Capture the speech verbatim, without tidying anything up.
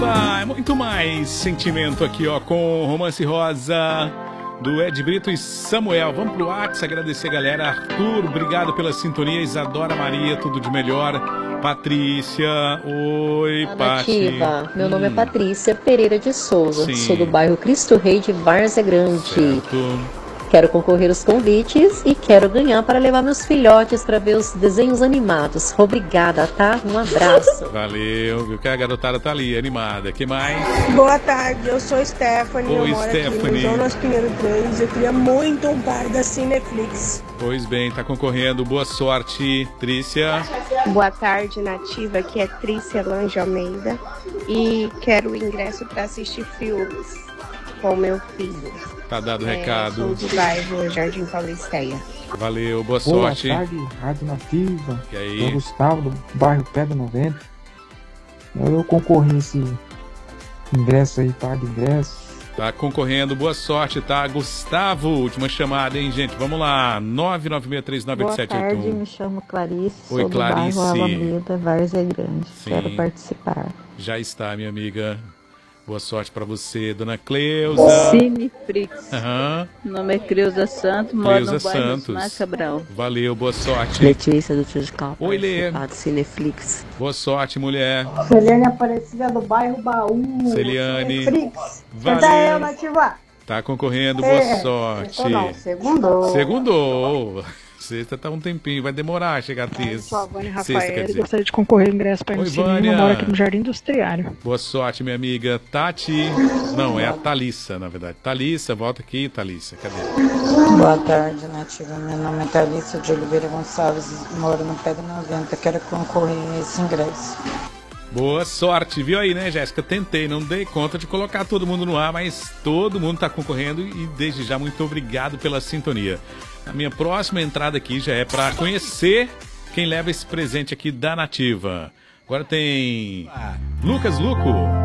Ah, muito mais sentimento aqui, ó, com Romance Rosa, do Ed Brito e Samuel. Vamos pro WhatsApp, agradecer a galera. Arthur, obrigado pela sintonia. Isadora Maria, tudo de melhor. Patrícia, oi, Pati. Meu hum. nome é Patrícia Pereira de Souza. Sim. Sou do bairro Cristo Rei de Várzea Grande. Certo. Quero concorrer aos convites e quero ganhar para levar meus filhotes para ver os desenhos animados. Obrigada, tá? Um abraço. Valeu, viu que a garotada tá ali, animada. Que mais? Boa tarde, eu sou Stephanie, Oi, eu moro Stephanie. aqui no Jonas Pinheiro três. Eu queria muito um par da Cineflix. Pois bem, tá concorrendo. Boa sorte, Trícia. Boa tarde, Nativa. Aqui é Trícia Lange Almeida e quero o ingresso para assistir filmes com meu filho. Tá dado o É, recado. sou do bairro Jardim Paulisteia. Valeu, boa Boa sorte. tarde, Rádio Nativa. E aí? É o Gustavo, do bairro Pedra noventa. Eu concorri esse ingresso aí, par de ingresso. Tá concorrendo, boa sorte, tá? Gustavo, última chamada, hein, gente? Vamos lá, nove nove seis três nove oito Boa sete oito um. tarde, me chamo Clarice, Oi, sou do Clarice. bairro Alameda, Várzea Grande. Sim. Quero participar. Já está, minha amiga. Boa sorte pra você, dona Cleusa. Cineflix. Aham. Meu nome é Creuza Santos, moro Cleusa no bairro Santos. Mar Cabral. Valeu, boa sorte. Letícia do Tio de Cal. Oi, Lê. Do Cineflix. Boa sorte, mulher. Celiane Aparecida do bairro Baú. Celiane. Cineflix. Valeu. Canta eu, Nativa. Tá concorrendo, boa É, sorte. sextou não, segundou. Segundou. Sexta tá um tempinho, vai demorar a chegar a terça. Sou a Vânia Sexta, quer Rafael, dizer. gostaria de concorrer ao ingresso para ir no Oi, cinema. Vânia. Eu moro aqui no Jardim Industriário. Boa sorte, minha amiga Tati. Não, é a Thalissa, na verdade. Thalissa, volta aqui, Thalissa. Cadê? Boa tarde, Nativa. Meu nome é Thalissa de Oliveira Gonçalves, moro no Pedra noventa. Quero concorrer a esse ingresso. Boa sorte, viu aí, né, Jéssica? Tentei, não dei conta de colocar todo mundo no ar, mas todo mundo tá concorrendo e desde já muito obrigado pela sintonia. A minha próxima entrada aqui já é para conhecer quem leva esse presente aqui da Nativa. Agora tem Lucas Luco.